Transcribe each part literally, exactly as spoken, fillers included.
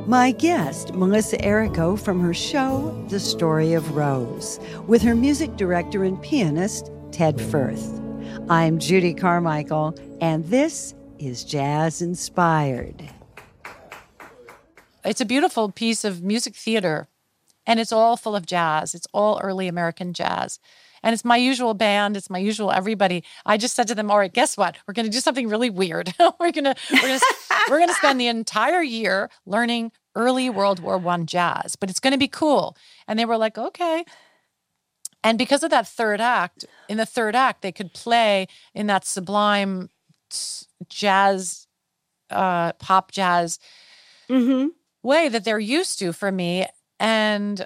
My guest, Melissa Errico, from her show, The Story of Rose, with her music director and pianist, Ted Firth. I'm Judy Carmichael, and this is Jazz Inspired. It's a beautiful piece of music theater, and it's all full of jazz. It's all early American jazz. And it's my usual band. It's my usual everybody. I just said to them, all right, guess what? We're going to do something really weird. we're going to we're going to we're going to spend the entire year learning early World War One jazz, but it's going to be cool. And they were like, okay. And because of that third act, in the third act, they could play in that sublime jazz, uh, pop jazz Mm-hmm. way that they're used to for me. And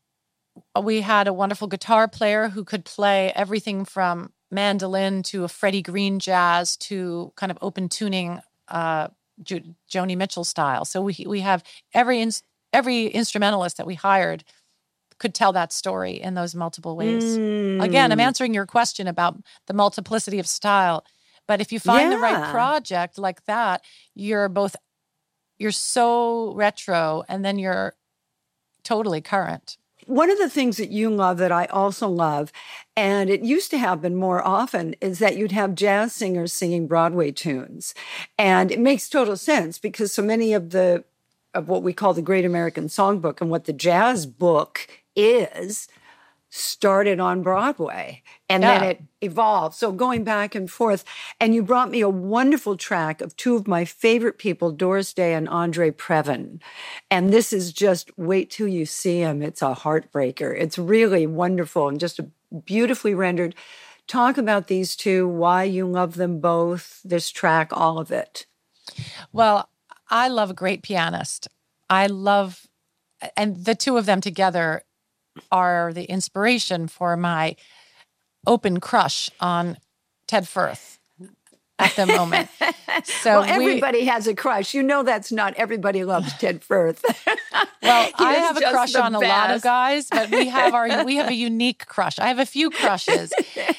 we had a wonderful guitar player who could play everything from mandolin to a Freddie Green jazz to kind of open tuning, uh, jo- Joni Mitchell style. So we we have every in, every instrumentalist that we hired could tell that story in those multiple ways. Mm. Again, I'm answering your question about the multiplicity of style. But if you find Yeah. the right project like that, you're both you're so retro and then you're totally current. One of the things that you love that I also love, and it used to happen more often, is that you'd have jazz singers singing Broadway tunes. And it makes total sense because so many of the of what we call the Great American Songbook and what the jazz book is started on Broadway. And Yeah. then it evolved. So going back and forth. And you brought me a wonderful track of two of my favorite people, Doris Day and Andre Previn. And this is just, wait till you see him. It's a heartbreaker. It's really wonderful and just a beautifully rendered. Talk about these two, why you love them both, this track, all of it. Well, I love a great pianist. I love, and the two of them together are the inspiration for my open crush on Ted Firth at the moment. So well, everybody we, has a crush. You know that's not everybody loves Ted Firth. Well, I have a just crush the on a lot of best. guys, but we have our we have a unique crush. I have a few crushes,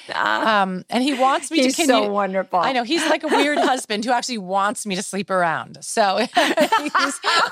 um, and he wants me He's to. Can so you, wonderful. I know he's like a weird husband who actually wants me to sleep around. So, he's,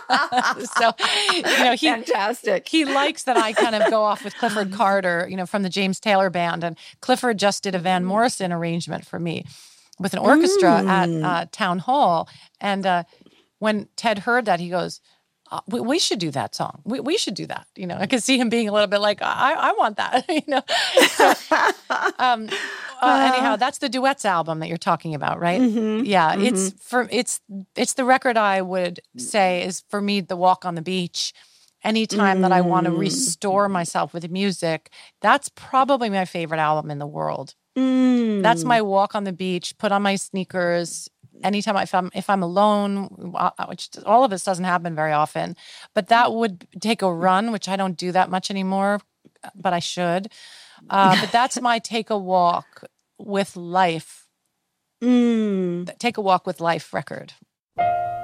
so you know he Fantastic. he likes that I kind of go off with Clifford Carter, you know, from the James Taylor Band, and Clifford just did a Van Morrison arrangement for me with an orchestra Mm. at uh, Town Hall. And uh, when Ted heard that, he goes, uh, we, we should do that song. We, we should do that. You know, I could see him being a little bit like, I, I want that, you know. So, um, uh, anyhow, that's the duets album that you're talking about, right? Mm-hmm. Yeah, Mm-hmm. it's for it's it's the record I would say is for me the walk on the beach. Anytime mm. that I want to restore myself with music, that's probably my favorite album in the world. Mm. That's my walk on the beach, put on my sneakers. Anytime I, if I'm if I'm alone, which all of this doesn't happen very often, but that would take a run, which I don't do that much anymore, but I should. Uh, but that's my take a walk with life. Mm. Take a walk with life record.